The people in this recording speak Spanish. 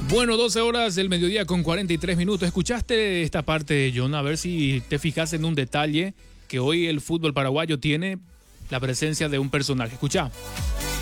Bueno, 12 horas del mediodía con 43 minutos. ¿Escuchaste esta parte, John? A ver si te fijas en un detalle que hoy el fútbol paraguayo tiene la presencia de un personaje. Escucha.